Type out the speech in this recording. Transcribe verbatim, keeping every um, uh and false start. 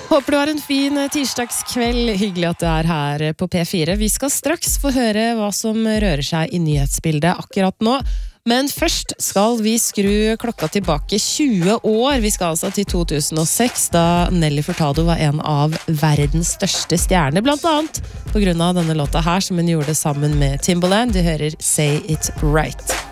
Håper du har en fin tirsdagskveld. Hyggelig at du er her på P fire. Vi skal straks få høre hva som rører seg i nyhetsbildet akkurat nå. Men først skal vi skru klokka tilbake tjue år. Vi skal altså til to tusen og seks, da Nelly Furtado var en av verdens største stjerner, blant annet på grunn av denne låta her, som hun gjorde sammen med Timbaland. Du hører Say It Right.